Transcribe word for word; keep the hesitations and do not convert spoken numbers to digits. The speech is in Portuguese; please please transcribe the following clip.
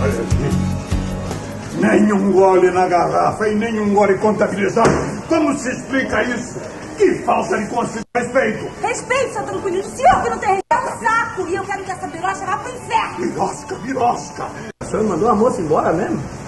Olha aqui. Nenhum gole na garrafa e nenhum gole contabilizado. Como se explica isso? Que falta de consciência. Respeito. Respeito, seu tranquilo. O senhor que não tem respeito é um saco. E eu quero que essa birosca vá pro inferno. Birosca, birosca. O senhor mandou a moça embora mesmo?